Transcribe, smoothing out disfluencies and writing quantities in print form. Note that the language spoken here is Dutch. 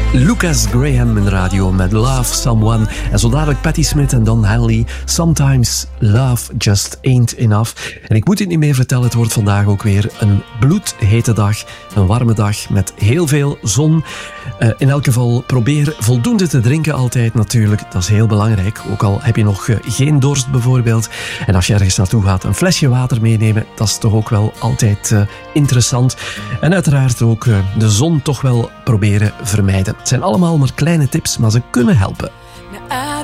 Lucas Graham in de radio met Love Someone. En zo dadelijk Patti Smith en Don Henley. Sometimes love just ain't enough. En ik moet het niet meer vertellen, het wordt vandaag ook weer een bloedhete dag. Een warme dag met heel veel zon. In elk geval probeer voldoende te drinken altijd natuurlijk. Dat is heel belangrijk. Ook al heb je nog geen dorst bijvoorbeeld. En als je ergens naartoe gaat, een flesje water meenemen. Dat is toch ook wel altijd interessant. En uiteraard ook de zon toch wel proberen vermijden. Het zijn allemaal maar kleine tips, maar ze kunnen helpen.